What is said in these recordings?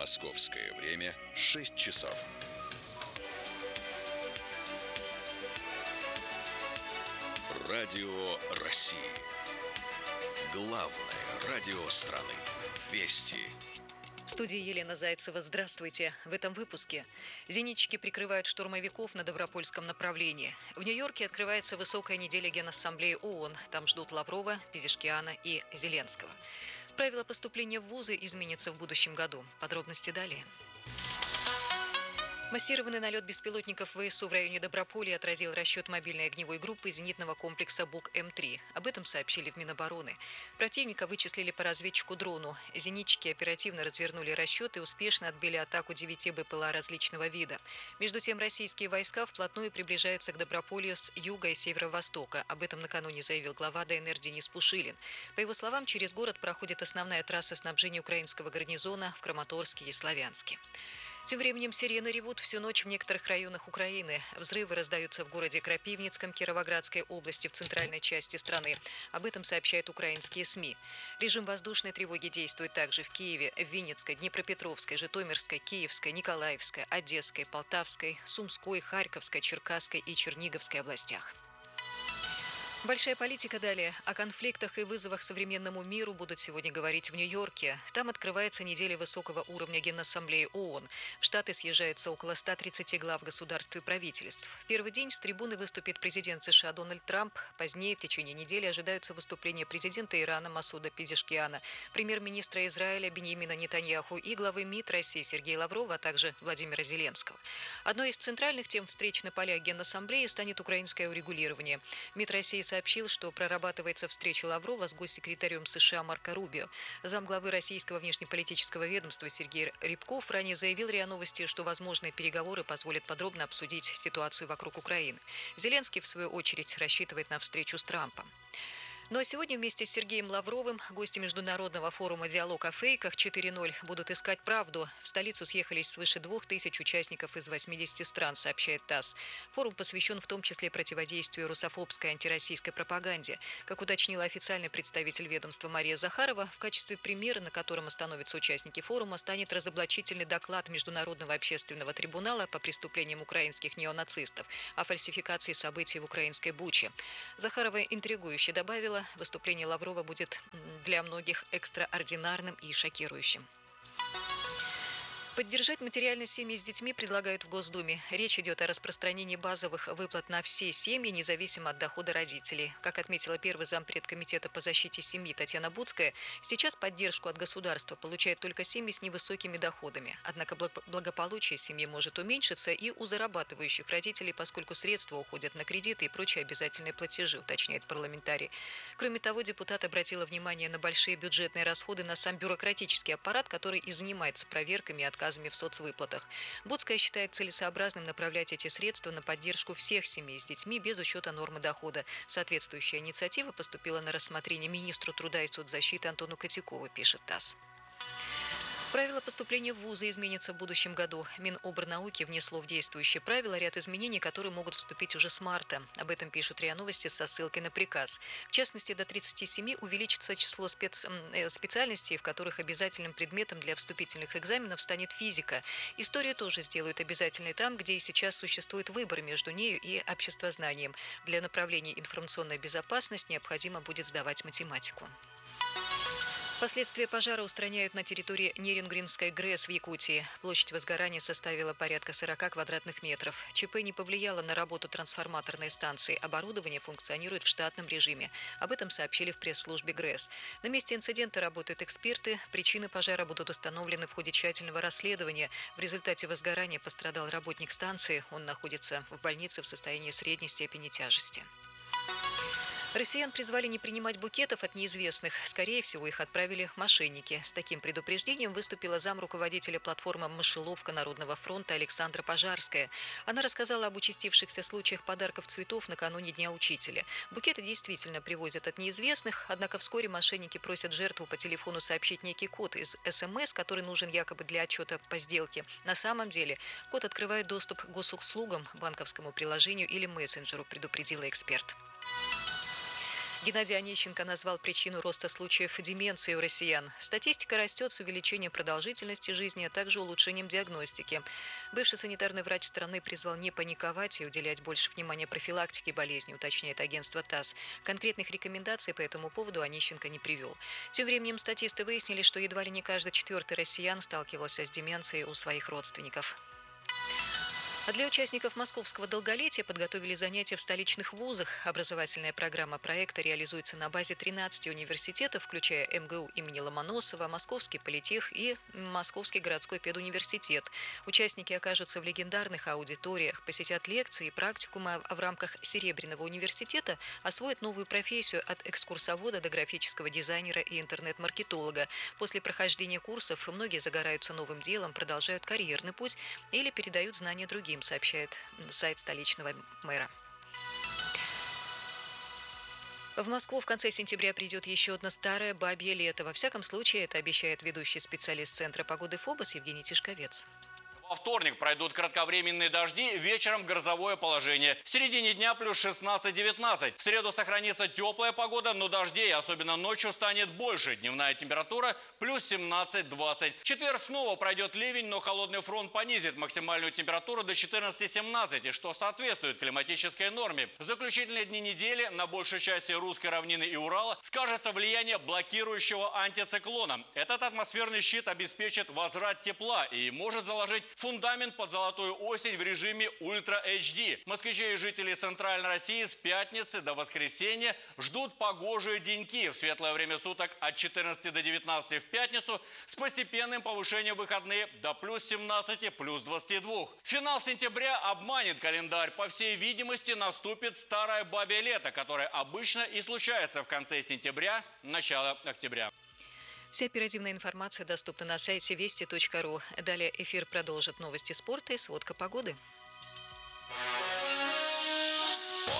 Московское время 6 часов. Радио России. Главное радио страны. Вести. В студии Елена Зайцева. Здравствуйте. В этом выпуске. Зенитчики прикрывают штурмовиков на Добропольском направлении. В Нью-Йорке открывается высокая неделя Генассамблеи ООН. Там ждут Лаврова, Пезешкиана и Зеленского. Правила поступления в вузы изменятся в будущем году. Подробности далее. Массированный налет беспилотников ВСУ в районе Доброполя отразил расчет мобильной огневой группы зенитного комплекса БУК-М3. Об этом сообщили в Минобороны. Противника вычислили по разведчику-дрону. Зенитчики оперативно развернули расчет и успешно отбили атаку 9 БПЛА различного вида. Между тем, российские войска вплотную приближаются к Доброполью с юга и северо-востока. Об этом накануне заявил глава ДНР Денис Пушилин. По его словам, через город проходит основная трасса снабжения украинского гарнизона в Краматорске и Славянске. Тем временем сирены ревут всю ночь в некоторых районах Украины. Взрывы раздаются в городе Крапивницком Кировоградской области в центральной части страны. Об этом сообщают украинские СМИ. Режим воздушной тревоги действует также в Киеве, в Винницкой, Днепропетровской, Житомирской, Киевской, Николаевской, Одесской, Полтавской, Сумской, Харьковской, Черкасской и Черниговской областях. Большая политика далее. О конфликтах и вызовах современному миру будут сегодня говорить в Нью-Йорке. Там открывается неделя высокого уровня Генассамблеи ООН. В Штаты съезжаются около 130 глав государств и правительств. В первый день с трибуны выступит президент США Дональд Трамп. Позднее, в течение недели, ожидаются выступления президента Ирана Масуда Пезешкиана, премьер-министра Израиля Биньямина Нетаньяху и главы МИД России Сергея Лаврова, а также Владимира Зеленского. Одной из центральных тем встреч на полях Генассамблеи станет украинское урегулирование. МИД России сообщил, что прорабатывается встреча Лаврова с госсекретарем США Марко Рубио. Замглавы российского внешнеполитического ведомства Сергей Рябков ранее заявил РИА Новости, что возможные переговоры позволят подробно обсудить ситуацию вокруг Украины. Зеленский, в свою очередь, рассчитывает на встречу с Трампом. Ну а сегодня вместе с Сергеем Лавровым гости международного форума «Диалог о фейках 4.0» будут искать правду. В столицу съехались свыше 2000 участников из 80 стран, сообщает ТАСС. Форум посвящен в том числе противодействию русофобской антироссийской пропаганде. Как уточнила официальный представитель ведомства Мария Захарова, в качестве примера, на котором остановятся участники форума, станет разоблачительный доклад Международного общественного трибунала по преступлениям украинских неонацистов о фальсификации событий в украинской Буче. Захарова интригующе добавила, выступление Лаврова будет для многих экстраординарным и шокирующим. Поддержать материально семьи с детьми предлагают в Госдуме. Речь идет о распространении базовых выплат на все семьи, независимо от дохода родителей. Как отметила первый зампред Комитета по защите семьи Татьяна Буцкая, сейчас поддержку от государства получают только семьи с невысокими доходами. Однако благополучие семьи может уменьшиться и у зарабатывающих родителей, поскольку средства уходят на кредиты и прочие обязательные платежи, уточняет парламентарий. Кроме того, депутат обратила внимание на большие бюджетные расходы на сам бюрократический аппарат, который и занимается проверками и отказами в соцвыплатах. Буцкая считает целесообразным направлять эти средства на поддержку всех семей с детьми без учета нормы дохода. Соответствующая инициатива поступила на рассмотрение министру труда и соцзащиты Антону Котякову, пишет ТАСС. Правила поступления в вузы изменятся в будущем году. Минобрнауки внесло в действующие правила ряд изменений, которые могут вступить уже с марта. Об этом пишут РИА Новости со ссылкой на приказ. В частности, до 37 увеличится число специальностей, в которых обязательным предметом для вступительных экзаменов станет физика. Историю тоже сделают обязательной там, где и сейчас существует выбор между нею и обществознанием. Для направления информационная безопасность необходимо будет сдавать математику. Последствия пожара устраняют на территории Нерюнгринской ГРЭС в Якутии. Площадь возгорания составила порядка 40 квадратных метров. ЧП не повлияло на работу трансформаторной станции. Оборудование функционирует в штатном режиме. Об этом сообщили в пресс-службе ГРЭС. На месте инцидента работают эксперты. Причины пожара будут установлены в ходе тщательного расследования. В результате возгорания пострадал работник станции. Он находится в больнице в состоянии средней степени тяжести. Россиян призвали не принимать букетов от неизвестных. Скорее всего, их отправили мошенники. С таким предупреждением выступила замруководителя платформы «Мышеловка» Народного фронта Александра Пожарская. Она рассказала об участившихся случаях подарков цветов накануне Дня учителя. Букеты действительно привозят от неизвестных, однако вскоре мошенники просят жертву по телефону сообщить некий код из СМС, который нужен якобы для отчета по сделке. На самом деле код открывает доступ к госуслугам, банковскому приложению или мессенджеру, предупредила эксперт. Геннадий Онищенко назвал причину роста случаев деменции у россиян. Статистика растет с увеличением продолжительности жизни, а также улучшением диагностики. Бывший санитарный врач страны призвал не паниковать и уделять больше внимания профилактике болезни, уточняет агентство ТАСС. Конкретных рекомендаций по этому поводу Онищенко не привел. Тем временем статисты выяснили, что едва ли не каждый четвертый россиян сталкивался с деменцией у своих родственников. А для участников московского долголетия подготовили занятия в столичных вузах. Образовательная программа проекта реализуется на базе 13 университетов, включая МГУ имени Ломоносова, Московский политех и Московский городской педуниверситет. Участники окажутся в легендарных аудиториях, посетят лекции и практикумы, а в рамках Серебряного университета освоят новую профессию от экскурсовода до графического дизайнера и интернет-маркетолога. После прохождения курсов многие загораются новым делом, продолжают карьерный путь или передают знания другим, сообщает сайт столичного мэра. В Москву в конце сентября придет еще одно старое бабье лето. Во всяком случае, это обещает ведущий специалист Центра погоды ФОБОС Евгений Тишковец. Во вторник пройдут кратковременные дожди, вечером грозовое положение. В середине дня плюс 16-19. В среду сохранится теплая погода, но дождей, особенно ночью, станет больше. Дневная температура плюс 17-20. В четверг снова пройдет ливень, но холодный фронт понизит максимальную температуру до 14-17, что соответствует климатической норме. В заключительные дни недели на большей части русской равнины и Урала скажется влияние блокирующего антициклона. Этот атмосферный щит обеспечит возврат тепла и может заложить фундамент под золотую осень в режиме Ультра HD. Москвичи и жители Центральной России с пятницы до воскресенья ждут погожие деньки в светлое время суток от 14 до 19 в пятницу с постепенным повышением в выходные до плюс 17, плюс 22. Финал сентября обманет календарь. По всей видимости, наступит старое бабье лето, которое обычно и случается в конце сентября, начало октября. Вся оперативная информация доступна на сайте вести.ру. Далее эфир продолжит новости спорта и сводка погоды. Спорт.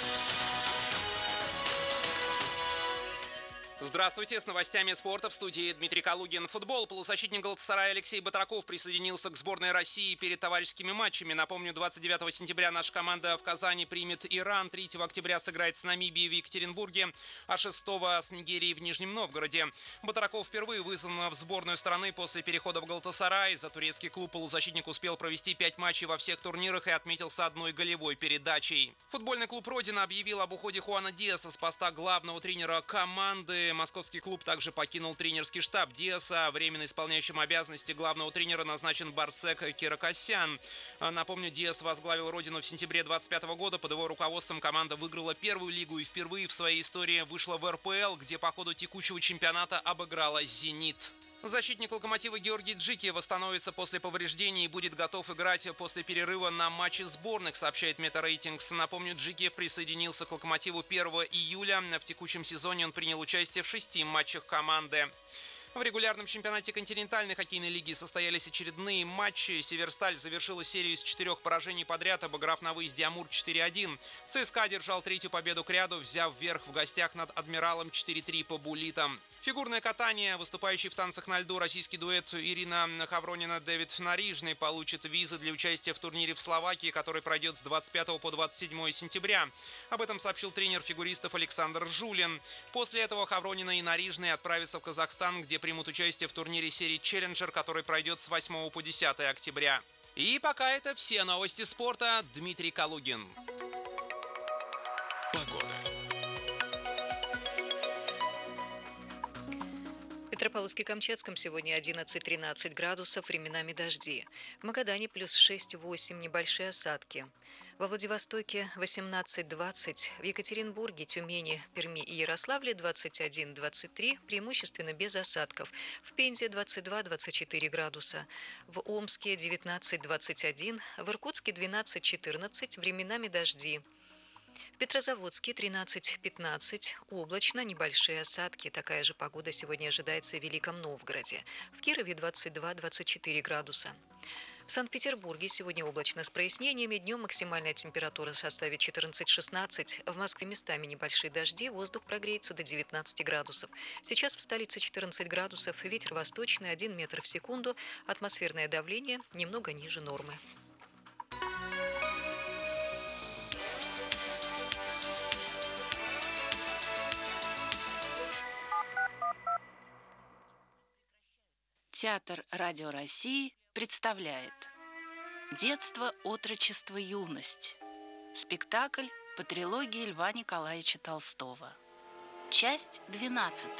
Здравствуйте, с новостями спорта в студии Дмитрий Калугин. Футбол. Полузащитник Галатасарая Алексей Батраков присоединился к сборной России перед товарищескими матчами. Напомню, 29 сентября наша команда в Казани примет Иран, 3 октября сыграет с Намибией в Екатеринбурге, а 6 с Нигерией в Нижнем Новгороде. Батраков впервые вызван в сборную страны после перехода в Галатасарай. За турецкий клуб полузащитник успел провести 5 матчей во всех турнирах и отметился одной голевой передачей. Футбольный клуб «Родина» объявил об уходе Хуана Диаса с поста главного тренера команды. Московский клуб также покинул тренерский штаб Диаса. Временно исполняющим обязанности главного тренера назначен Барсек Киракосян. Напомню, Диас возглавил «Родину» в сентябре 2025 года. Под его руководством команда выиграла первую лигу и впервые в своей истории вышла в РПЛ, где по ходу текущего чемпионата обыграла «Зенит». Защитник «Локомотива» Георгий Джики восстановится после повреждений и будет готов играть после перерыва на матче сборных, сообщает Метарейтингс. Напомню, Джики присоединился к «Локомотиву» 1 июля. В текущем сезоне он принял участие в 6 матчах команды. В регулярном чемпионате континентальной хоккейной лиги состоялись очередные матчи. «Северсталь» завершила серию из 4 поражений подряд, обыграв на выезде «Амур» 4-1. ЦСКА одержал 3-ю победу к ряду, взяв верх в гостях над «Адмиралом» 4-3 по буллитам. Фигурное катание. Выступающий в танцах на льду российский дуэт Ирина Хавронина-Дэвид Нарижный получит визы для участия в турнире в Словакии, который пройдет с 25 по 27 сентября. Об этом сообщил тренер фигуристов Александр Жулин. После этого Хавронина и Нарижный отправятся в Казахстан, где примут участие в турнире серии «Челленджер», который пройдет с 8 по 10 октября. И пока это все новости спорта. Дмитрий Калугин. Погода. В Петропавловске-Камчатском сегодня 11-13 градусов, временами дожди. В Магадане плюс 6-8, небольшие осадки. Во Владивостоке 18-20, в Екатеринбурге, Тюмени, Перми и Ярославле 21-23, преимущественно без осадков. В Пензе 22-24 градуса. В Омске 19-21, в Иркутске 12-14, временами дожди. В Петрозаводске 13-15, облачно, небольшие осадки. Такая же погода сегодня ожидается в Великом Новгороде. В Кирове 22-24 градуса. В Санкт-Петербурге сегодня облачно с прояснениями. Днем максимальная температура составит 14-16. В Москве местами небольшие дожди. Воздух прогреется до 19 градусов. Сейчас в столице 14 градусов. Ветер восточный 1 метр в секунду. Атмосферное давление немного ниже нормы. Театр Радио России представляет «Детство, отрочество, юность». Спектакль по трилогии Льва Николаевича Толстого. Часть 12.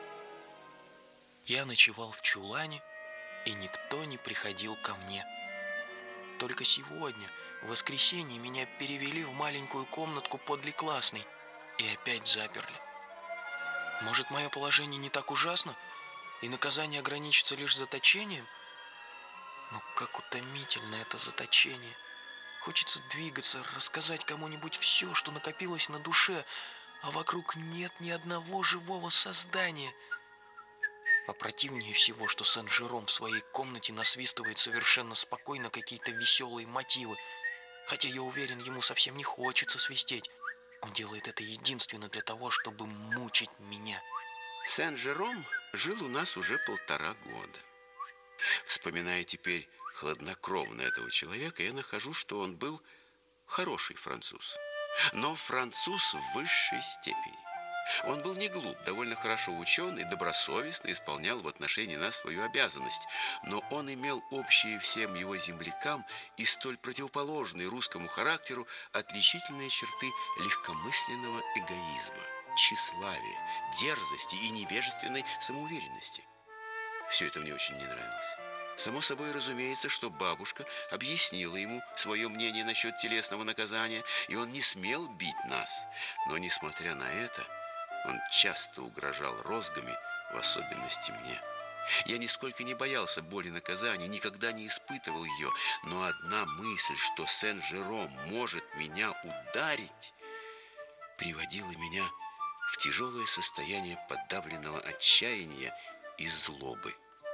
Я ночевал в чулане, и никто не приходил ко мне. Только сегодня, в воскресенье, меня перевели в маленькую комнатку подле классной и опять заперли. Может, мое положение не так ужасно, и наказание ограничится лишь заточением? Но как утомительно это заточение. Хочется двигаться, рассказать кому-нибудь все, что накопилось на душе, а вокруг нет ни одного живого создания. А противнее всего, что Сен-Жером в своей комнате насвистывает совершенно спокойно какие-то веселые мотивы. Хотя я уверен, ему совсем не хочется свистеть. Он делает это единственно для того, чтобы мучить меня. Сен-Жером жил у нас уже 1,5 года. Вспоминая теперь хладнокровно этого человека, я нахожу, что он был хороший француз. Но француз в высшей степени. Он был не глуп, довольно хорошо учен и добросовестно исполнял в отношении нас свою обязанность. Но он имел общие всем его землякам и столь противоположные русскому характеру отличительные черты легкомысленного эгоизма, тщеславия, дерзости и невежественной самоуверенности. Все это мне очень не нравилось. Само собой разумеется, что бабушка объяснила ему свое мнение насчет телесного наказания, и он не смел бить нас. Но, несмотря на это, он часто угрожал розгами, в особенности мне. Я нисколько не боялся боли наказания, никогда не испытывал ее, но одна мысль, что Сен-Жером может меня ударить, приводила меня в тяжелое состояние подавленного отчаяния и злобы.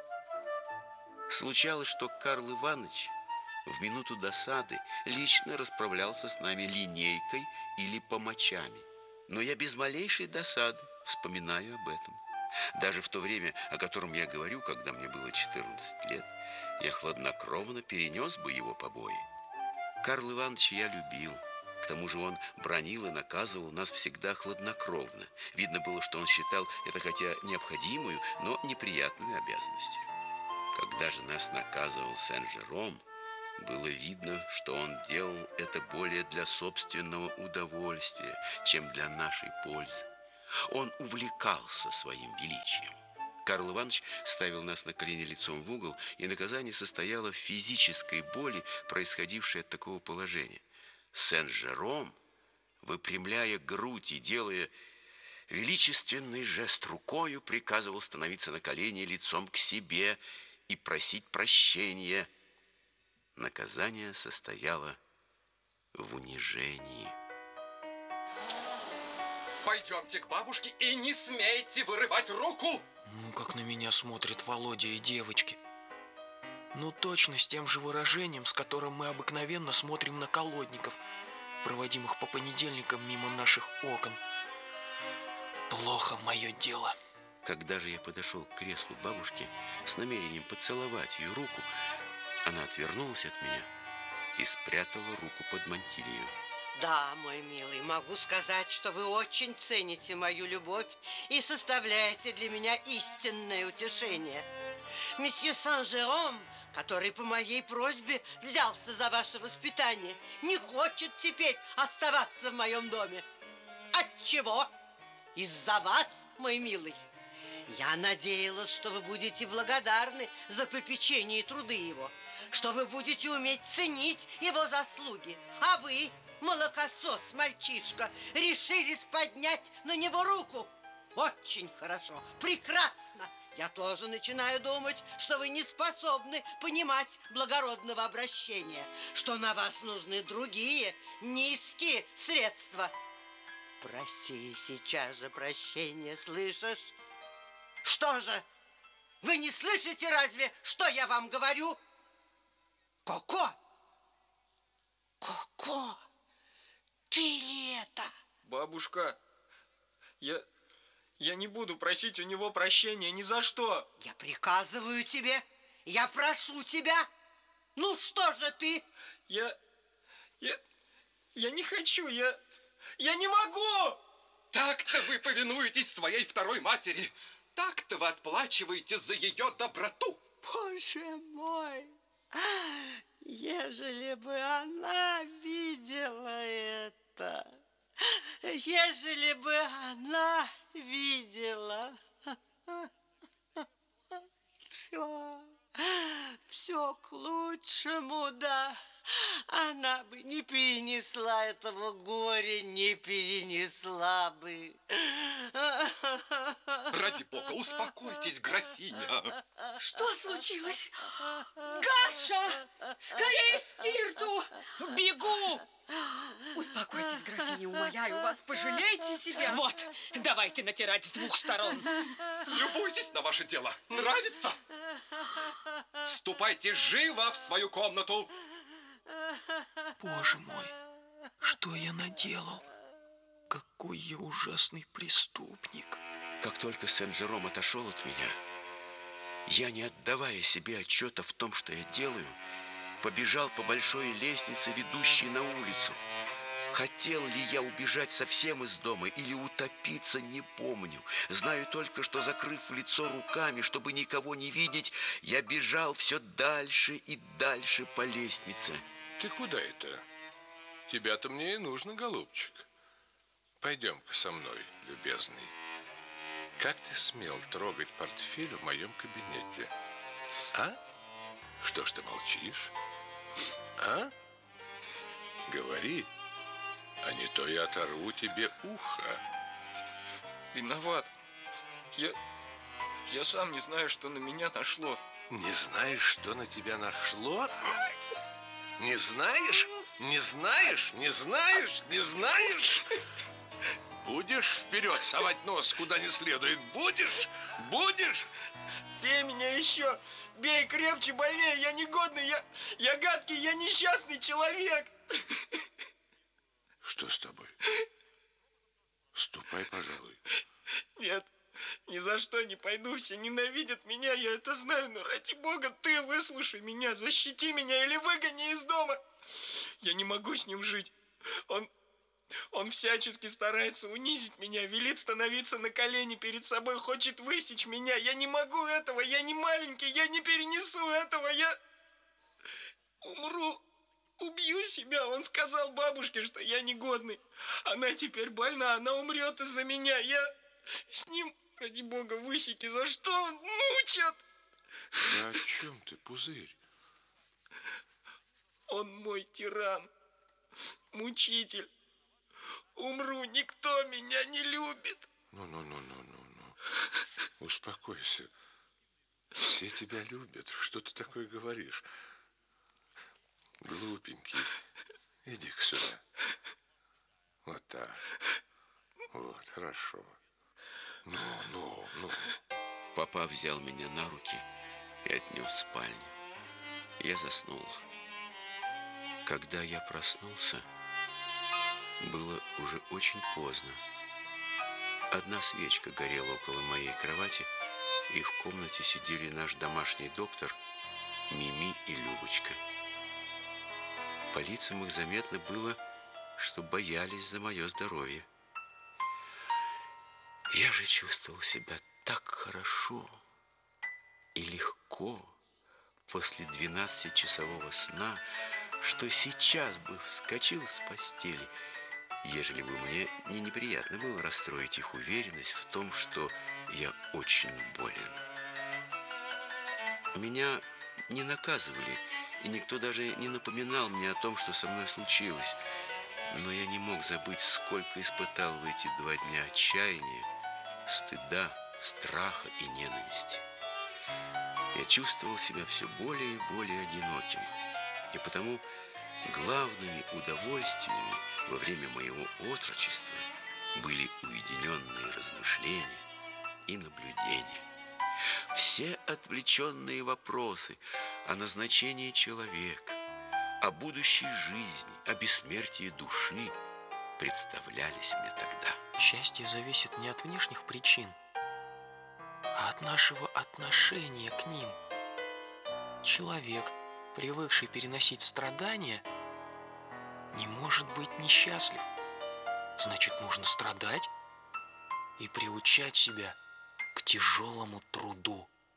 Случалось, что Карл Иванович в минуту досады лично расправлялся с нами линейкой или помочами. Но я без малейшей досады вспоминаю об этом. Даже в то время, о котором я говорю, когда мне было 14 лет, я хладнокровно перенес бы его побои. Карла Ивановича я любил. К тому же он бранил и наказывал нас всегда хладнокровно. Видно было, что он считал это хотя необходимую, но неприятную обязанностью. Когда же нас наказывал Сен-Жером, было видно, что он делал это более для собственного удовольствия, чем для нашей пользы. Он увлекался своим величием. Карл Иванович ставил нас на колени лицом в угол, и наказание состояло в физической боли, происходившей от такого положения. Сен-Жером, выпрямляя грудь и делая величественный жест рукою, приказывал становиться на колени лицом к себе и просить прощения. Наказание состояло в унижении. Пойдемте к бабушке и не смейте вырывать руку! Ну, как на меня смотрят Володя и девочки. Ну, точно с тем же выражением, с которым мы обыкновенно смотрим на колодников, проводимых по понедельникам мимо наших окон. Плохо мое дело. Когда же я подошел к креслу бабушки с намерением поцеловать ее руку, она отвернулась от меня и спрятала руку под мантилью. Да, мой милый, могу сказать, что вы очень цените мою любовь и составляете для меня истинное утешение. Месье Сен-Жером, который по моей просьбе взялся за ваше воспитание, не хочет теперь оставаться в моем доме. Отчего? Из-за вас, мой милый. Я надеялась, что вы будете благодарны за попечение и труды его, что вы будете уметь ценить его заслуги. А вы, молокосос, мальчишка, решились поднять на него руку. Очень хорошо, прекрасно. Я тоже начинаю думать, что вы не способны понимать благородного обращения, что на вас нужны другие, низкие средства. Проси сейчас же прощения, слышишь? Что же, вы не слышите разве, что я вам говорю? Коко! Коко! Ты ли это? Бабушка, я не буду просить у него прощения ни за что. Я приказываю тебе, я прошу тебя. Ну что же ты? Я не хочу, я не могу. Так-то вы повинуетесь своей второй матери. Так-то вы отплачиваете за ее доброту. Боже мой! Ежели бы она видела это, ежели бы она видела, все к лучшему, да. Она бы не перенесла этого горя, не перенесла бы. Ради бога, успокойтесь, графиня. Что случилось? Гаша! Скорее спирту! Бегу! Успокойтесь, графиня, умоляю вас, пожалейте себя. Вот, давайте натирать с двух сторон. Любуйтесь на ваше дело. Нравится? Ступайте живо в свою комнату. Боже мой, что я наделал? Какой я ужасный преступник. Как только Сен-Жером отошел от меня, я, не отдавая себе отчета в том, что я делаю, побежал по большой лестнице, ведущей на улицу. Хотел ли я убежать совсем из дома или утопиться, не помню. Знаю только, что, закрыв лицо руками, чтобы никого не видеть, я бежал все дальше и дальше по лестнице. Ты куда это? Тебя-то мне и нужно, голубчик. Пойдем-ка со мной, любезный. Как ты смел трогать портфель в моем кабинете? А? Что ж ты молчишь? А? Говори, а не то я оторву тебе ухо. Виноват. Я сам не знаю, что на меня нашло. Не знаешь, что на тебя нашло? Не знаешь? Не знаешь? Не знаешь? Не знаешь? Будешь вперед совать нос куда не следует? Будешь? Будешь? Бей меня еще! Бей крепче, больнее! Я негодный, я гадкий, я несчастный человек! Что с тобой? Ступай, пожалуй. Нет, ни за что не пойду, все ненавидят меня, я это знаю, но ради бога, ты выслушай меня, защити меня или выгони из дома. Я не могу с ним жить. Он всячески старается унизить меня, велит становиться на колени перед собой, хочет высечь меня. Я не могу этого, я не маленький, я не перенесу этого, я умру, убью себя. Он сказал бабушке, что я негодный. Она теперь больна, она умрет из-за меня. Я с ним, ради бога, высеки, за что мучат? Да о чем ты, пузырь? Он мой тиран, мучитель. Умру, никто меня не любит. Ну. Успокойся. Все тебя любят. Что ты такое говоришь? Глупенький. Иди-ка сюда. Вот так. Вот, хорошо. Ну. Папа взял меня на руки и отнес в спальню. Я заснул. Когда я проснулся, было уже очень поздно. Одна свечка горела около моей кровати, и в комнате сидели наш домашний доктор, Мими и Любочка. По лицам их заметно было, что боялись за мое здоровье. Я же чувствовал себя так хорошо и легко после 12-часового сна, что сейчас бы вскочил с постели, ежели бы мне не неприятно было расстроить их уверенность в том, что я очень болен. Меня не наказывали, и никто даже не напоминал мне о том, что со мной случилось. Но я не мог забыть, сколько испытал в эти 2 дня отчаяния, стыда, страха и ненависти. Я чувствовал себя все более и более одиноким, и потому главными удовольствиями во время моего отрочества были уединенные размышления и наблюдения. Все отвлеченные вопросы о назначении человека, о будущей жизни, о бессмертии души представлялись мне тогда. Счастье зависит не от внешних причин, а от нашего отношения к ним. Человек, привыкший переносить страдания, не может быть несчастлив. Значит, нужно страдать и приучать себя к тяжелому труду.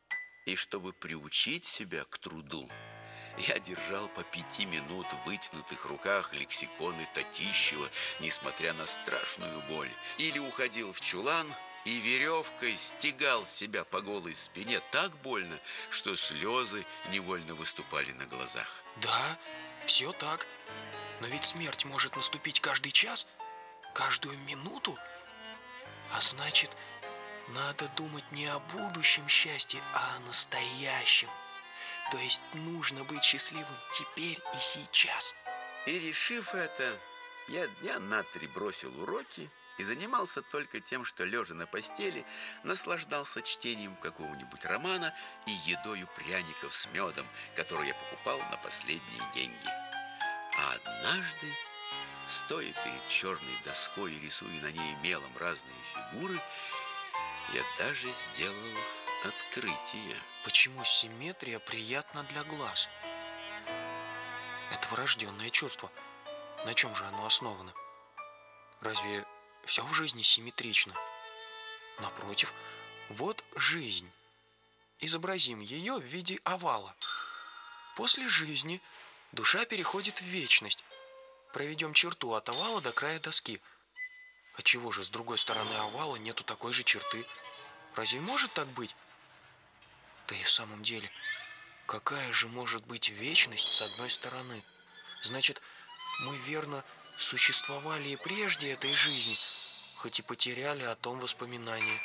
И чтобы приучить себя к труду, я держал по 5 минут в вытянутых руках лексиконы Татищева, несмотря на страшную боль. Или уходил в чулан и веревкой стегал себя по голой спине так больно, что слезы невольно выступали на глазах. Да, все так. Но ведь смерть может наступить каждый час, каждую минуту. А значит, надо думать не о будущем счастье, а о настоящем. То есть нужно быть счастливым теперь и сейчас. И решив это, я дня на 3 бросил уроки и занимался только тем, что, лежа на постели, наслаждался чтением какого-нибудь романа и едою пряников с медом, которые я покупал на последние деньги. А однажды, стоя перед черной доской и рисуя на ней мелом разные фигуры, я даже сделал открытие. Почему симметрия приятна для глаз? Это врожденное чувство. На чем же оно основано? Разве все в жизни симметрично? Напротив, вот жизнь. Изобразим ее в виде овала. После жизни душа переходит в вечность. Проведем черту от овала до края доски. Отчего же с другой стороны овала нету такой же черты? Разве может так быть? Да и в самом деле, какая же может быть вечность с одной стороны? Значит, мы верно существовали и прежде этой жизни, хоть и потеряли о том воспоминания.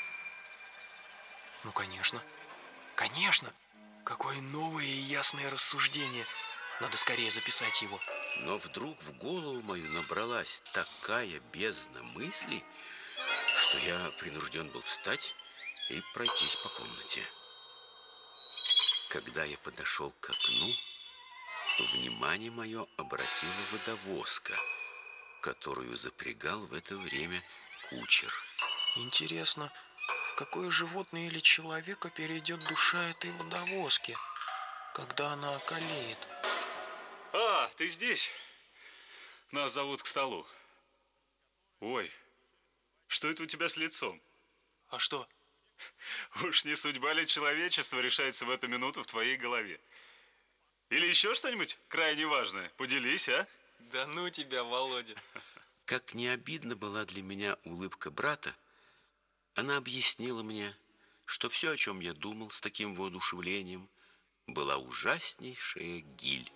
Ну, конечно. Конечно! Какое новое и ясное рассуждение! Надо скорее записать его. Но вдруг в голову мою набралась такая бездна мыслей, что я принужден был встать и пройтись по комнате. Когда я подошел к окну, внимание мое обратила водовозка, которую запрягал в это время кучер. Интересно, в какое животное или человека перейдет душа этой водовозки, когда она околеет? А, ты здесь? Нас зовут к столу. Ой, что это у тебя с лицом? А что? Уж не судьба ли человечества решается в эту минуту в твоей голове? Или еще что-нибудь крайне важное? Поделись, а? Да ну тебя, Володя. Как не обидна была для меня улыбка брата, она объяснила мне, что все, о чем я думал с таким воодушевлением, была ужаснейшая гиль.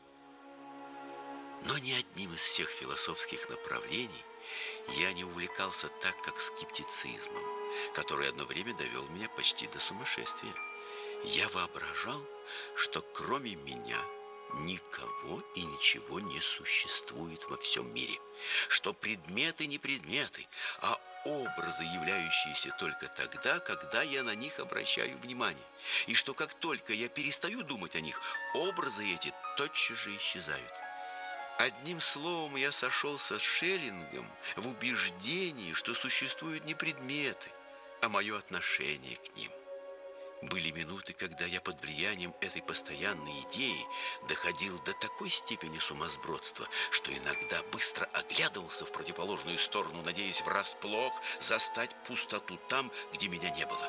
Но ни одним из всех философских направлений я не увлекался так, как скептицизмом, который одно время довел меня почти до сумасшествия. Я воображал, что кроме меня никого и ничего не существует во всем мире, что предметы не предметы, а образы, являющиеся только тогда, когда я на них обращаю внимание, и что как только я перестаю думать о них, образы эти тотчас же исчезают. Одним словом, я сошелся с Шеллингом в убеждении, что существуют не предметы, а мое отношение к ним. Были минуты, когда я под влиянием этой постоянной идеи доходил до такой степени сумасбродства, что иногда быстро оглядывался в противоположную сторону, надеясь врасплох застать пустоту там, где меня не было.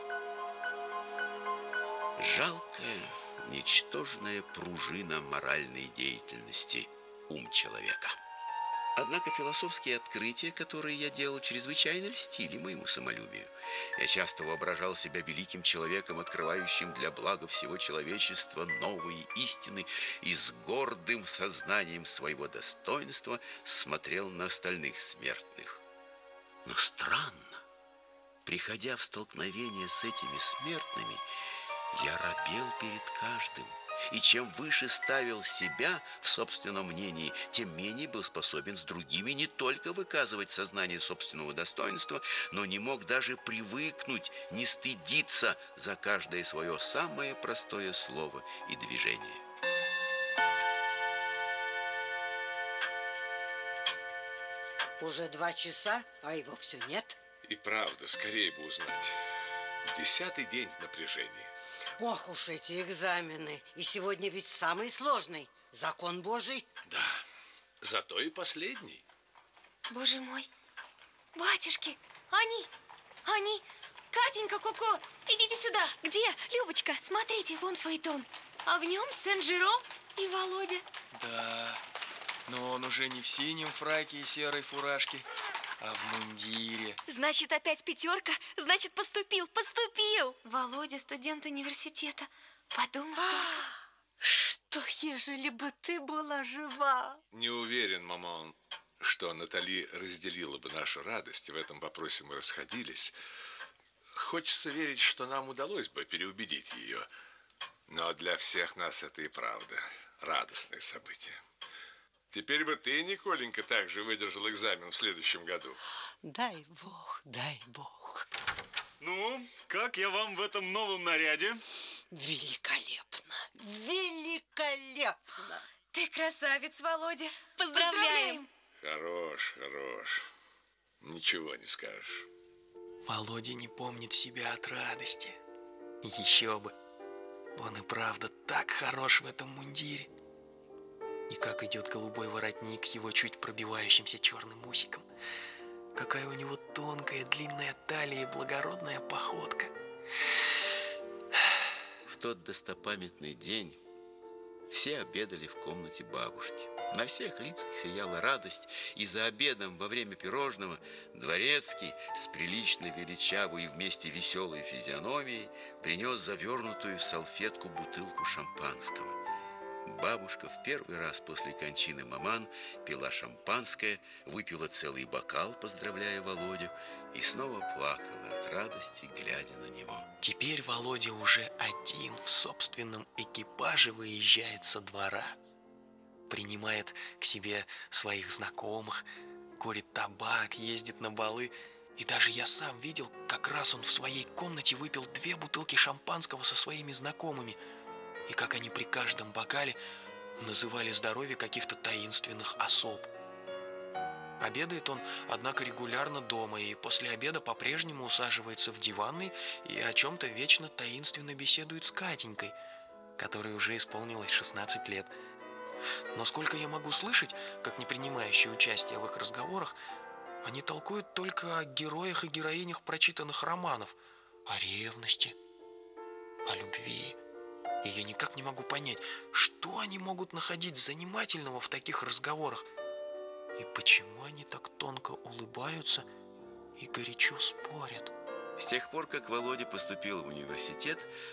Жалкая, ничтожная пружина моральной деятельности – ум человека. Однако философские открытия, которые я делал, чрезвычайно льстили моему самолюбию. Я часто воображал себя великим человеком, открывающим для блага всего человечества новые истины, и с гордым сознанием своего достоинства смотрел на остальных смертных. Но странно, приходя в столкновение с этими смертными, я робел перед каждым. И чем выше ставил себя в собственном мнении, тем менее был способен с другими не только выказывать сознание собственного достоинства, но не мог даже привыкнуть, не стыдиться за каждое свое самое простое слово и движение. Уже 2 часа, а его все нет. И правда, скорее бы узнать. 10-й день напряжения. Ох уж эти экзамены. И сегодня ведь самый сложный. Закон Божий. Да, зато и последний. Боже мой, батюшки, они, Катенька, Коко, идите сюда. Где, Любочка? Смотрите, вон фаэтон. А в нем Сен-Жером и Володя. Да, но он уже не в синем фраке и серой фуражке, а в мундире. Значит, опять пятерка? Значит, поступил. Володя студент университета. Подумай только. Что, ежели бы ты была жива? Не уверен, маман, что Натали разделила бы нашу радость. В этом вопросе мы расходились. Хочется верить, что нам удалось бы переубедить ее. Но для всех нас это и правда радостное событие. Теперь бы ты, Николенька, также выдержал экзамен в следующем году. Дай бог, дай бог. Ну, как я вам в этом новом наряде? Великолепно, великолепно. Ты красавец, Володя. Поздравляем. Хорош. Ничего не скажешь. Володя не помнит себя от радости. Еще бы. Он и правда так хорош в этом мундире. И как идет голубой воротник его чуть пробивающимся черным усиком. Какая у него тонкая, длинная талия и благородная походка. В тот достопамятный день все обедали в комнате бабушки. На всех лицах сияла радость, и за обедом во время пирожного дворецкий с прилично величавой и вместе веселой физиономией принес завернутую в салфетку бутылку шампанского. Бабушка в первый раз после кончины маман пила шампанское, выпила целый бокал, поздравляя Володю, и снова плакала от радости, глядя на него. Теперь Володя уже один в собственном экипаже выезжает со двора. Принимает к себе своих знакомых, курит табак, ездит на балы. И даже я сам видел, как раз он в своей комнате выпил 2 бутылки шампанского со своими знакомыми. И как они при каждом бокале называли здоровье каких-то таинственных особ. Обедает он, однако, регулярно дома, и после обеда по-прежнему усаживается в диванной и о чем-то вечно таинственно беседует с Катенькой, которой уже исполнилось 16 лет. Но сколько я могу слышать, как не принимающие участие в их разговорах, они толкуют только о героях и героинях прочитанных романов, о ревности, о любви. И я никак не могу понять, что они могут находить занимательного в таких разговорах, и почему они так тонко улыбаются и горячо спорят. С тех пор, как Володя поступил в университет,